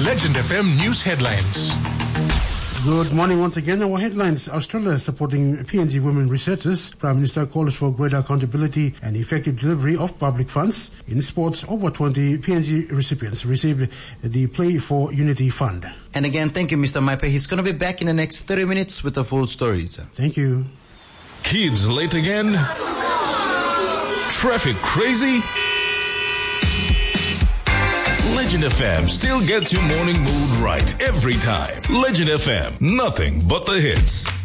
Legend FM News Headlines. Good morning once again. Our headlines: Australia supporting PNG women researchers. Prime Minister calls for greater accountability and effective delivery of public funds. In sports, over 20 PNG recipients received the Play for Unity Fund. And again, thank you, Mr. Maipe. He's going to be back in the next 30 minutes with the full stories. Thank you. Kids late again? Traffic crazy? Legend FM still gets your morning mood right every time. Legend FM, nothing but the hits.